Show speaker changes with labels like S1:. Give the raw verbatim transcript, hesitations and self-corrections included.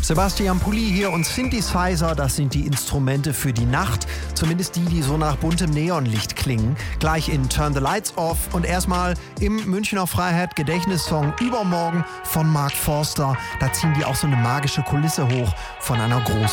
S1: Sebastian Pulli hier und Synthesizer, das sind die Instrumente für die Nacht. Zumindest die, die so nach buntem Neonlicht klingen. Gleich in Turn the Lights Off und erstmal im Münchner Freiheit Gedächtnissong Übermorgen von Mark Forster. Da ziehen die auch so eine magische Kulisse hoch von einer großen